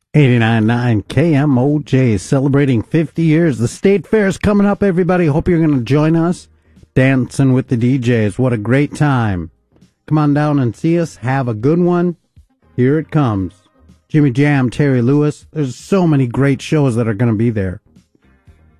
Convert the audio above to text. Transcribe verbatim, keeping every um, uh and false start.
eighty-nine point nine K M O J celebrating fifty years. The State Fair is coming up, everybody. Hope you're going to join us. Dancing with the D Js. What a great time. Come on down and see us. Have a good one. Here it comes. Jimmy Jam, Terry Lewis. There's so many great shows that are going to be there.